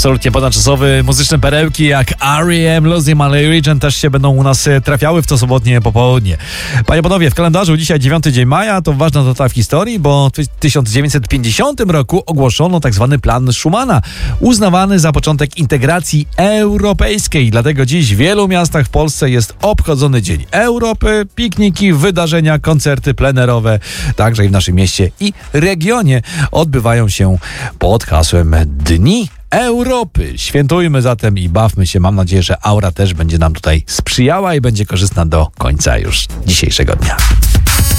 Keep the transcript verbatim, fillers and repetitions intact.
Absolutnie ponadczasowy, muzyczne perełki jak R E M, Lucy My Religion też się będą u nas trafiały w to sobotnie popołudnie. Panie i panowie, w kalendarzu dzisiaj dziewiąty dzień maja, to ważna data w historii, bo w tysiąc dziewięćset pięćdziesiątym roku ogłoszono tak zwany plan Schumana, uznawany za początek integracji europejskiej. Dlatego dziś w wielu miastach w Polsce jest obchodzony Dzień Europy, pikniki, wydarzenia, koncerty plenerowe, także i w naszym mieście i regionie odbywają się pod hasłem Dni Europy. Świętujmy zatem i bawmy się. Mam nadzieję, że aura też będzie nam tutaj sprzyjała i będzie korzystna do końca już dzisiejszego dnia.